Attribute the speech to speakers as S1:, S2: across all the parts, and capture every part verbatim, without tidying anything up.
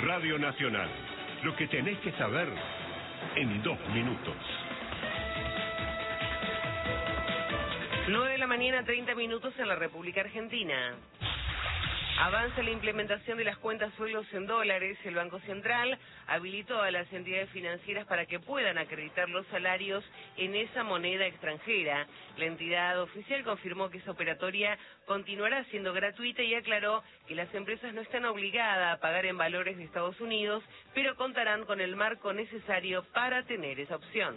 S1: Radio Nacional. Lo que tenés que saber en dos minutos.
S2: nueve de la mañana, treinta minutos en la República Argentina. Avanza la implementación de las cuentas sueldos en dólares. El Banco Central habilitó a las entidades financieras para que puedan acreditar los salarios en esa moneda extranjera. La entidad oficial confirmó que esa operatoria continuará siendo gratuita y aclaró que las empresas no están obligadas a pagar en valores de Estados Unidos, pero contarán con el marco necesario para tener esa opción.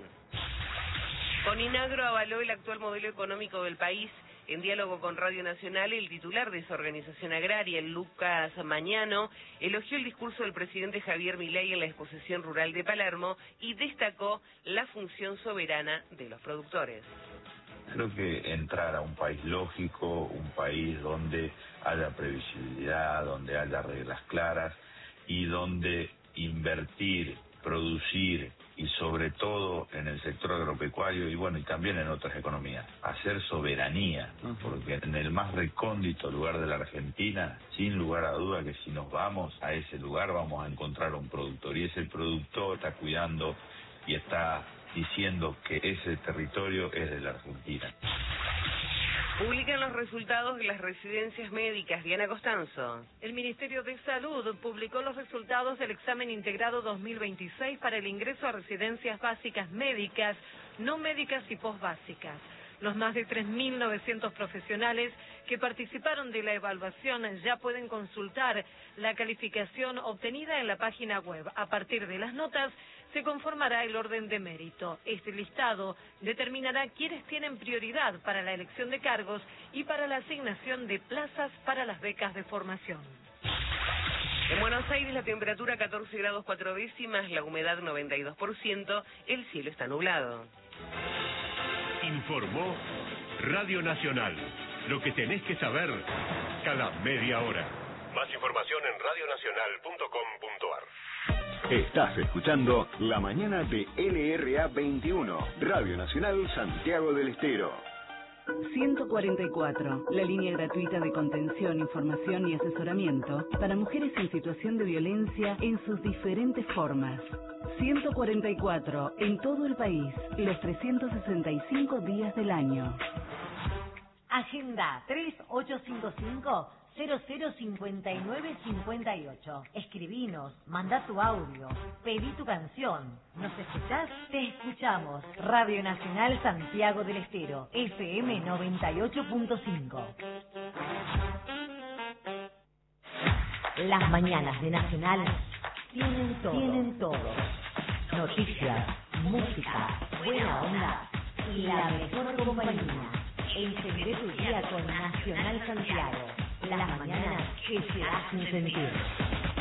S2: Coninagro avaló el actual modelo económico del país. En diálogo con Radio Nacional, el titular de esa organización agraria, Lucas Mañano, elogió el discurso del presidente Javier Milei en la exposición rural de Palermo y destacó la función soberana de los productores.
S3: Creo que entrar a un país lógico, un país donde haya previsibilidad, donde haya reglas claras y donde invertir, producir y sobre todo en el sector agropecuario y bueno, y también en otras economías, hacer soberanía, porque en el más recóndito lugar de la Argentina, sin lugar a duda que si nos vamos a ese lugar vamos a encontrar un productor y ese productor está cuidando y está diciendo que ese territorio es de la Argentina.
S2: Publican los resultados de las residencias médicas. Diana Costanzo.
S4: El Ministerio de Salud publicó los resultados del examen integrado dos mil veintiséis para el ingreso a residencias básicas médicas, no médicas y posbásicas. Los más de tres mil novecientos profesionales que participaron de la evaluación ya pueden consultar la calificación obtenida en la página web. A partir de las notas se conformará el orden de mérito. Este listado determinará quiénes tienen prioridad para la elección de cargos y para la asignación de plazas para las becas de formación.
S2: En Buenos Aires la temperatura catorce grados cuatro décimas, la humedad noventa y dos por ciento, el cielo está nublado.
S1: Informó Radio Nacional. Lo que tenés que saber cada media hora. Más información en radio nacional punto com punto ar.
S5: Estás escuchando La Mañana de L R A veintiuno, Radio Nacional Santiago del Estero.
S6: ciento cuarenta y cuatro, la línea gratuita de contención, información y asesoramiento para mujeres en situación de violencia en sus diferentes formas. ciento cuarenta y cuatro, en todo el país, los trescientos sesenta y cinco días del año.
S7: Agenda tres ocho cinco cinco, cero cero cinco nueve cinco ocho. Escribinos, manda tu audio, pedí tu canción. ¿Nos escuchás? Te escuchamos. Radio Nacional Santiago del Estero, F M noventa y ocho punto cinco. Las mañanas de Nacional tienen todo. Tienen todo. Noticias, música, buena onda y la mejor compañía. Encendé tu día con Nacional Santiago. Las mañanas que se hacen sentir.